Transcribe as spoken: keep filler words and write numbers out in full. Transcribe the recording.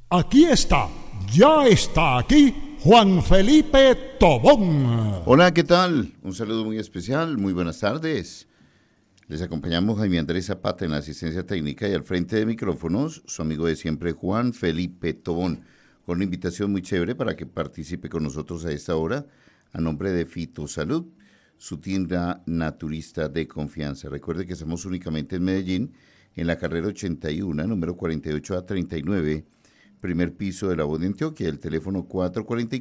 Aquí está, ya está aquí Juan Felipe Tobón. Hola, ¿qué tal? Un saludo muy especial, muy buenas tardes. Les acompañamos Jaime Andrés Zapata en la asistencia técnica y al frente de micrófonos, su amigo de siempre Juan Felipe Tobón, con una invitación muy chévere para que participe con nosotros a esta hora, a nombre de Fitosalud, su tienda naturista de confianza. Recuerde que estamos únicamente en Medellín, en la carrera ochenta y uno, número cuarenta y ocho a treinta y nueve, primer piso de la Voz de Antioquia, el teléfono cuatro cuatro